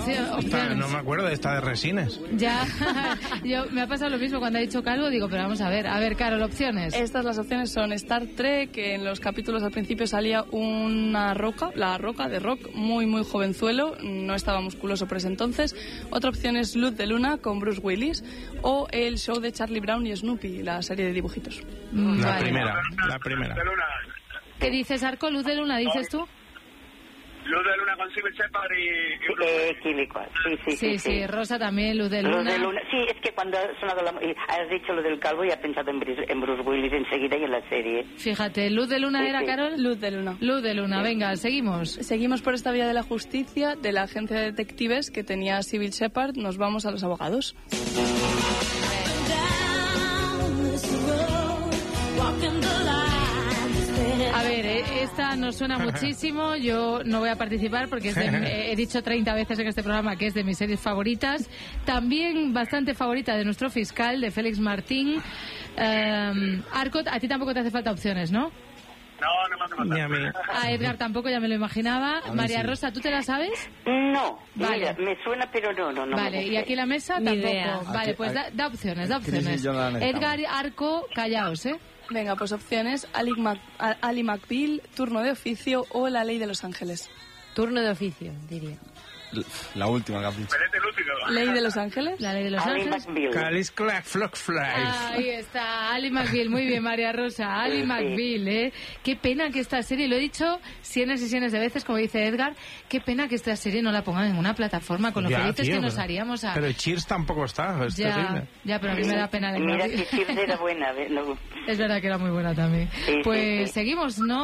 opciones. No me acuerdo de esta de Resines. Ya, me ha pasado lo mismo cuando ha dicho Calvo, digo, pero vamos a ver, Carol, opciones. Las opciones son Star Trek, que en los capítulos al principio salía una roca, la roca de Rock, muy muy jovenzuelo, no estaba musculoso por ese entonces. Otra opción es Luz de Luna con Bruce Willis, o el show de Charlie Brown y Snoopy, la serie de dibujitos. La primera. ¿Qué dices, Arco? Luz de Luna, ¿dices tú? Luz de Luna con Cybill Shepherd y Químico. Sí, Rosa también, Luz de Luna. Sí, es que cuando has sonado has dicho lo del calvo y he pensado en Bruce Willis enseguida y en la serie. Fíjate, ¿Luz de Luna era, Carol? Luz de Luna. Luz de Luna, venga, seguimos. Seguimos por esta vía de la justicia, de la agencia de detectives que tenía Cybill Shepherd. Nos vamos a los abogados. A ver, esta nos suena muchísimo. Yo no voy a participar porque he dicho 30 veces en este programa que es de mis series favoritas. También bastante favorita de nuestro fiscal, de Félix Martín. Arco, a ti tampoco te hace falta opciones, ¿no? No me hace falta. Ni a mí. A Edgar tampoco, ya me lo imaginaba. María Rosa, ¿tú te la sabes? No, vale. Mira, me suena, pero no. Vale, y aquí en la mesa Ni tampoco. idea. Vale, pues da opciones. Edgar, Arco, callaos, ¿eh? Venga, pues opciones: Ali McBeal, Turno de Oficio o La Ley de Los Ángeles. Turno de oficio, diría. La última que has dicho. ¿Ley de Los Ángeles? La Ley de Los Ángeles. Calis Clack Flock Fly. Ahí está, Ali McBeal, muy bien, María Rosa. Ali McBeal, ¿eh? Qué pena que esta serie, lo he dicho cientos y cientos de veces, como dice Edgar, qué pena que esta serie no la pongan en una plataforma, con lo felices que nos haríamos a... Pero Cheers tampoco está, es terrible. Ya, pero a mí me da pena. Mira que Cheers era buena. Es verdad que era muy buena también. Pues seguimos, ¿no?